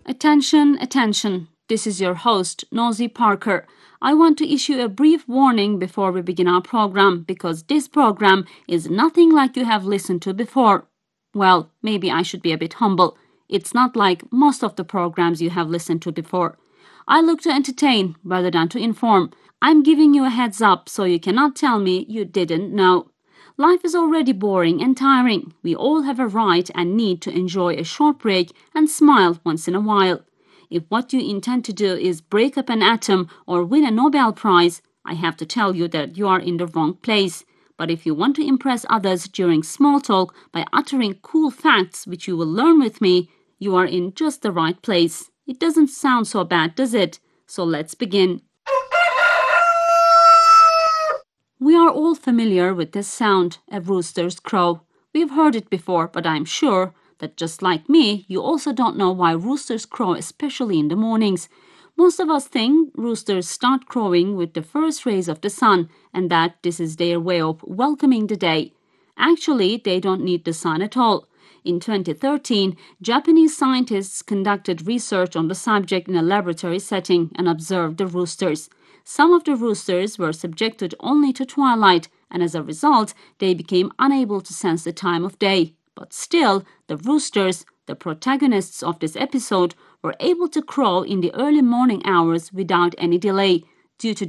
Attention, attention. This is your host, Nosy Parker. I want to issue a brief warning before we begin our program because this program is nothing like you have listened to before. Well, maybe I should be a bit humble. It's not like most of the programs you have listened to before. I look to entertain rather than to inform. I'm giving you a heads up so you cannot tell me you didn't know. Life is already boring and tiring. We all have a right and need to enjoy a short break and smile once in a while. If what you intend to do is break up an atom or win a Nobel Prize, I have to tell you that you are in the wrong place. But if you want to impress others during small talk by uttering cool facts which you will learn with me, you are in just the right place. It doesn't sound so bad, does it? So let's begin. We are all familiar with this sound, a rooster's crow. We've heard it before, but I'm sure that just like me, you also don't know why roosters crow, especially in the mornings. Most of us think roosters start crowing with the first rays of the sun and that this is their way of welcoming the day. Actually, they don't need the sun at all. In 2013, Japanese scientists conducted research on the subject in a laboratory setting and observed the roosters. Some of the roosters were subjected only to twilight, and as a result, they became unable to sense the time of day. But still, the roosters, the protagonists of this episode, were able to crow in the early morning hours without any delay due to